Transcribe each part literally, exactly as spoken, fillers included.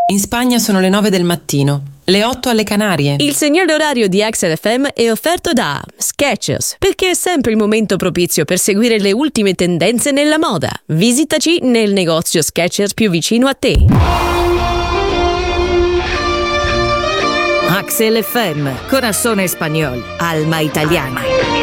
In Spagna sono le nove del mattino, le otto alle Canarie. Il segnale orario di Axel F M è offerto da Skechers, perché è sempre il momento propizio per seguire le ultime tendenze nella moda. Visitaci nel negozio Skechers più vicino a te. Axel F M, Corazón Español, Alma Italiana.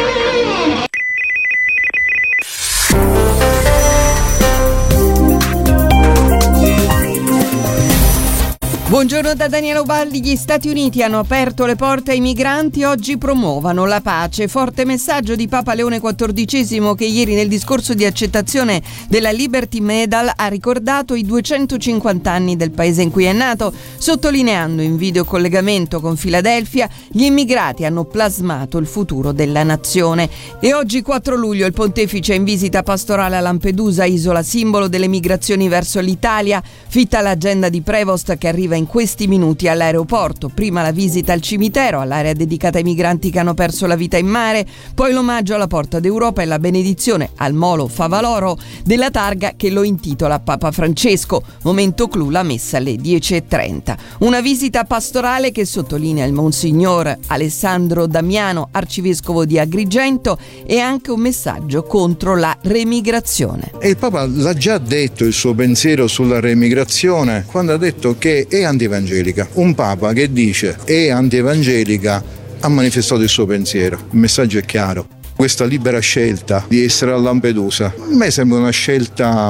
Buongiorno da Daniela Ubaldi. Gli Stati Uniti hanno aperto le porte ai migranti, oggi promuovano la pace. Forte messaggio di Papa Leone quattordicesimo, che ieri nel discorso di accettazione della Liberty Medal ha ricordato i duecentocinquanta anni del paese in cui è nato, sottolineando in videocollegamento con Filadelfia: gli immigrati hanno plasmato il futuro della nazione. E oggi quattro luglio il pontefice è in visita pastorale a Lampedusa, isola simbolo delle migrazioni verso l'Italia. Fitta l'agenda di Prevost, che arriva in in questi minuti all'aeroporto. Prima la visita al cimitero, all'area dedicata ai migranti che hanno perso la vita in mare, poi l'omaggio alla Porta d'Europa e la benedizione al molo Favaloro della targa, che lo intitola Papa Francesco. Momento clou, la messa alle dieci e trenta. Una visita pastorale che sottolinea il Monsignor Alessandro Damiano, arcivescovo di Agrigento, e anche un messaggio contro la remigrazione. E il Papa l'ha già detto il suo pensiero sulla remigrazione quando ha detto che è antievangelica. Un Papa che dice è antievangelica ha manifestato il suo pensiero. Il messaggio è chiaro. Questa libera scelta di essere a Lampedusa a me sembra una scelta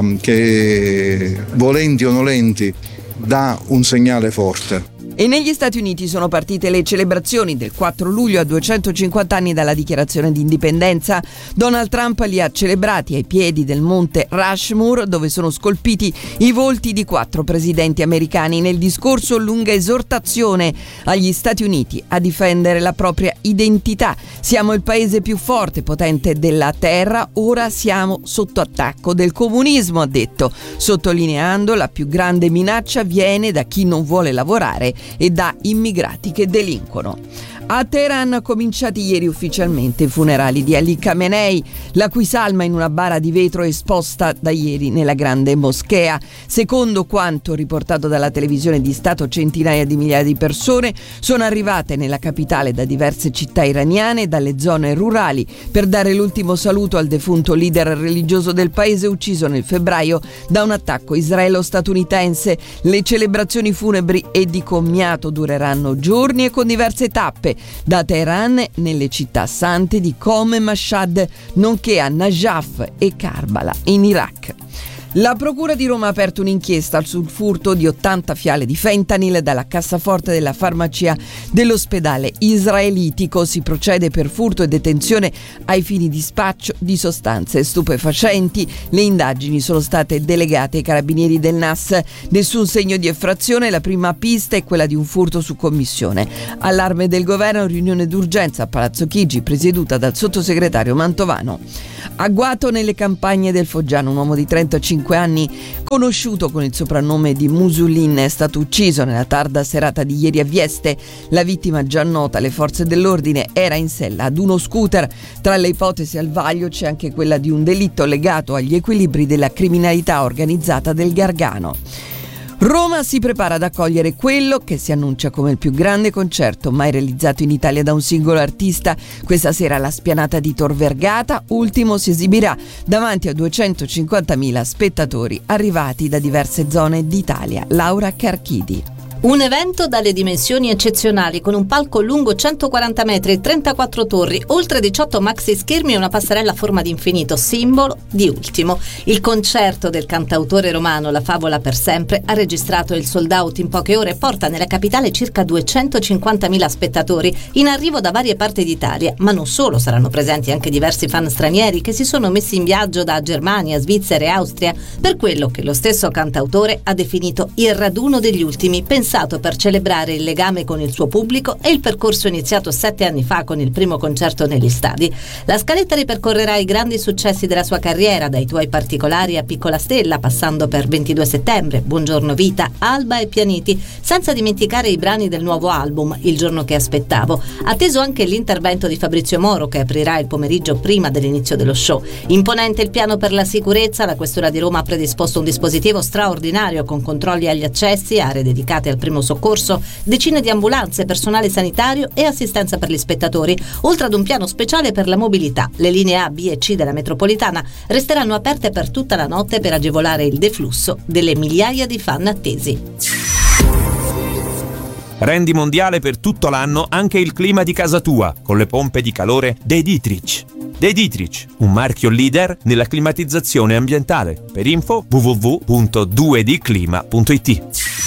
che, volenti o nolenti, dà un segnale forte. E negli Stati Uniti sono partite le celebrazioni del quattro luglio a duecentocinquanta anni dalla dichiarazione di indipendenza. Donald Trump li ha celebrati ai piedi del monte Rushmore, dove sono scolpiti i volti di quattro presidenti americani. Nel discorso, lunga esortazione agli Stati Uniti a difendere la propria identità. Siamo il paese più forte e potente della terra, ora siamo sotto attacco del comunismo, ha detto, sottolineando la più grande minaccia viene da chi non vuole lavorare e da immigrati che delinquono. A Teheran cominciati ieri ufficialmente i funerali di Ali Khamenei, la cui salma in una bara di vetro è esposta da ieri nella grande moschea. Secondo quanto riportato dalla televisione di Stato, centinaia di migliaia di persone sono arrivate nella capitale da diverse città iraniane e dalle zone rurali per dare l'ultimo saluto al defunto leader religioso del paese, ucciso nel febbraio da un attacco israelo-statunitense. Le celebrazioni funebri e di commiato dureranno giorni e con diverse tappe, da Teheran nelle città sante di Qom e Mashhad, nonché a Najaf e Karbala in Iraq. La Procura di Roma ha aperto un'inchiesta sul furto di ottanta fiale di fentanyl dalla cassaforte della farmacia dell'ospedale israelitico. Si procede per furto e detenzione ai fini di spaccio di sostanze stupefacenti. Le indagini sono state delegate ai carabinieri del N A S. Nessun segno di effrazione, la prima pista è quella di un furto su commissione. Allarme del governo, riunione d'urgenza a Palazzo Chigi presieduta dal sottosegretario Mantovano. Agguato nelle campagne del Foggiano, un uomo di trentacinque anni, conosciuto con il soprannome di Musulin, è stato ucciso nella tarda serata di ieri a Vieste. La vittima, già nota alle forze dell'ordine, era in sella ad uno scooter. Tra le ipotesi al vaglio c'è anche quella di un delitto legato agli equilibri della criminalità organizzata del Gargano. Roma si prepara ad accogliere quello che si annuncia come il più grande concerto mai realizzato in Italia da un singolo artista. Questa sera alla Spianata di Tor Vergata, Ultimo si esibirà davanti a duecentocinquantamila spettatori arrivati da diverse zone d'Italia. Laura Carchidi. Un evento dalle dimensioni eccezionali, con un palco lungo centoquaranta metri e trentaquattro torri, oltre diciotto maxi schermi e una passerella a forma di infinito, simbolo di Ultimo. Il concerto del cantautore romano La Favola per sempre ha registrato il sold out in poche ore e porta nella capitale circa duecentocinquantamila spettatori in arrivo da varie parti d'Italia. Ma non solo, saranno presenti anche diversi fan stranieri che si sono messi in viaggio da Germania, Svizzera e Austria per quello che lo stesso cantautore ha definito il raduno degli ultimi, pensando pensato per celebrare il legame con il suo pubblico e il percorso iniziato sette anni fa con il primo concerto negli stadi. La scaletta ripercorrerà i grandi successi della sua carriera, dai Tuoi particolari a Piccola stella, passando per ventidue settembre, Buongiorno vita, Alba e Pianeti, senza dimenticare i brani del nuovo album Il giorno che aspettavo. Atteso anche l'intervento di Fabrizio Moro, che aprirà il pomeriggio prima dell'inizio dello show. Imponente il piano per la sicurezza, la Questura di Roma ha predisposto un dispositivo straordinario con controlli agli accessi, aree dedicate al primo soccorso, decine di ambulanze, personale sanitario e assistenza per gli spettatori, oltre ad un piano speciale per la mobilità. Le linee A, B e C della metropolitana resteranno aperte per tutta la notte per agevolare il deflusso delle migliaia di fan attesi. Rendi mondiale per tutto l'anno anche il clima di casa tua con le pompe di calore De Dietrich. De Dietrich, un marchio leader nella climatizzazione ambientale. Per info w w w punto due d clima punto i t.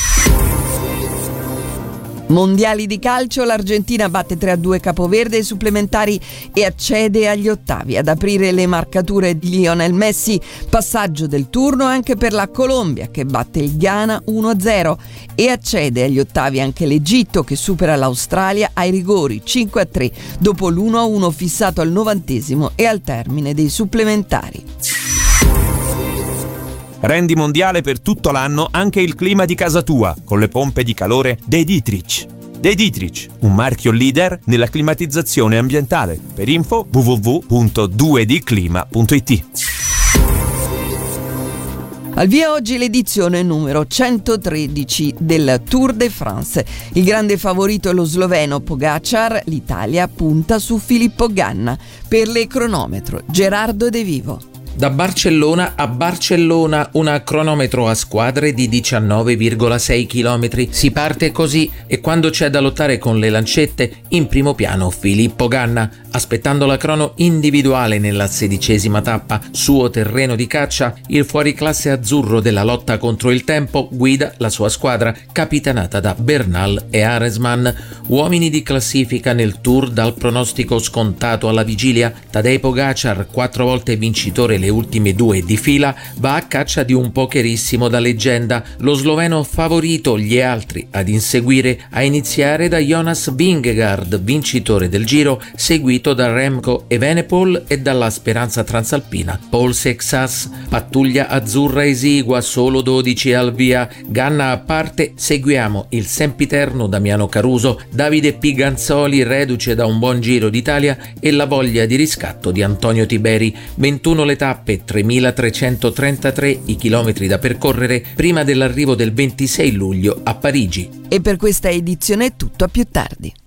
Mondiali di calcio, l'Argentina batte tre a due Capoverde ai supplementari e accede agli ottavi. Ad aprire le marcature di Lionel Messi, passaggio del turno anche per la Colombia che batte il Ghana uno a zero e accede agli ottavi anche l'Egitto che supera l'Australia ai rigori cinque a tre dopo l'uno a uno fissato al novantesimo e al termine dei supplementari. Rendi mondiale per tutto l'anno anche il clima di casa tua con le pompe di calore De Dietrich. De Dietrich, un marchio leader nella climatizzazione ambientale. Per info w w w punto due d clima punto i t. Al via oggi l'edizione numero centotredici del Tour de France. Il grande favorito è lo sloveno Pogačar, l'Italia punta su Filippo Ganna. Per le cronometro, Gerardo De Vivo. Da Barcellona a Barcellona, una cronometro a squadre di diciannove virgola sei chilometri. Si parte così e quando c'è da lottare con le lancette, in primo piano Filippo Ganna. Aspettando la crono individuale nella sedicesima tappa, suo terreno di caccia, il fuoriclasse azzurro della lotta contro il tempo guida la sua squadra, capitanata da Bernal e Aresman. Uomini di classifica nel Tour dal pronostico scontato alla vigilia. Tadej Pogačar, quattro volte vincitore le ultime due di fila, va a caccia di un pokerissimo da leggenda, lo sloveno favorito, gli altri ad inseguire, a iniziare da Jonas Vingegaard, vincitore del Giro, seguito da Remco Evenepoel e dalla speranza transalpina Paul Sexas. Pattuglia azzurra esigua, solo dodici al via, Ganna a parte, seguiamo il sempiterno Damiano Caruso, Davide Piganzoli reduce da un buon Giro d'Italia e la voglia di riscatto di Antonio Tiberi. ventuno le tappe, tremilatrecentotrentatré i chilometri da percorrere prima dell'arrivo del ventisei luglio a Parigi. E per questa edizione è tutto, a più tardi.